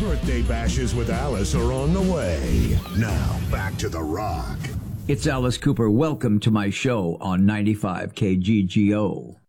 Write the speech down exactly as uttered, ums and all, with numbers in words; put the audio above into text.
Birthday bashes with Alice are on the way. Now, back to The Rock. It's Alice Cooper. Welcome to my show on ninety-five K G G O.